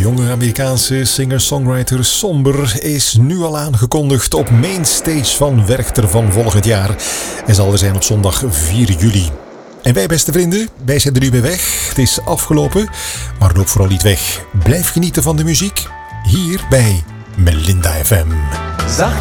jonge Amerikaanse singer-songwriter Somber is nu al aangekondigd op Mainstage van Werchter van volgend jaar en zal er zijn op zondag 4 juli. En wij, beste vrienden, wij zijn er nu bij weg. Het is afgelopen, maar loop vooral niet weg. Blijf genieten van de muziek hier bij Melinda FM. Zag